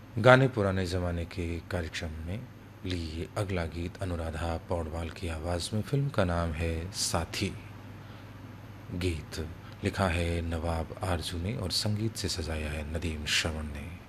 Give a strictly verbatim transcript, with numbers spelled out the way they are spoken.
गाने पुराने ज़माने के कार्यक्रम में लिए अगला गीत अनुराधा पौडवाल की आवाज़ में। फ़िल्म का नाम है साथी। गीत लिखा है नवाब आरजू ने और संगीत से सजाया है नदीम श्रवण ने।